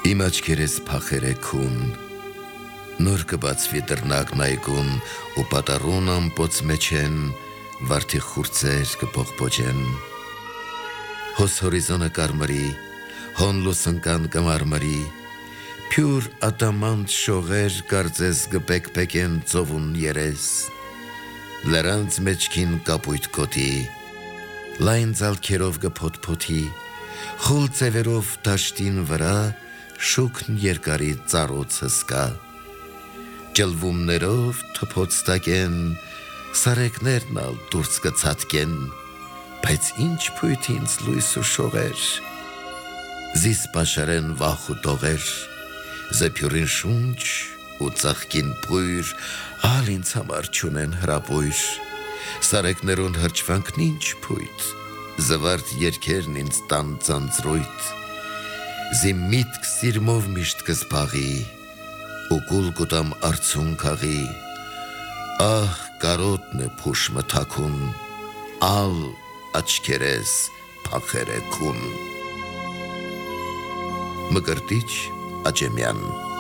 Իմ աչքերես փախեր է քուն, նոր կբացվի դռնակն այգուն, ու պատառուն ամպոց մեջ են վարդի խուրձեր կփողփոջեն։ Հոս հորիզոնը կարմրի, հոն լուսնկան կմարմրի, փյուր ատամանտ շողեր կարծես կպեկպեկեն ծովուն երես, լրանց մեջքին կապույտ կոտի, լայն ձալքերով կփոթփոթի, խուլ ծևերով դաշտին վրա շուքն երկարի ծառոց հսկա, ջլվումներով թփոց տակեն, սարեկներն ալ դուրս կցածկեն, բայց ինչ փույթ ինձ լույս ու շողեր, զիս պաշարեն վախ ու տողեր, զեփյուրին շունչ ու ծաղկին բույր, ալ ինձ համար չունեն հրապույր, սարեկներուն հրճվանքն ինչ փույթ, զվարթ երկերն ինձ տան ծանծրույթ, զի միտք սիրմով միշտ կզբաղի, ու կուլ կուտամ արցուն քաղի, ահ կարոտն է փուշ մթաքուն, ալ աչքերես փախեր է քուն։ Մկրտիչ Աճեմյան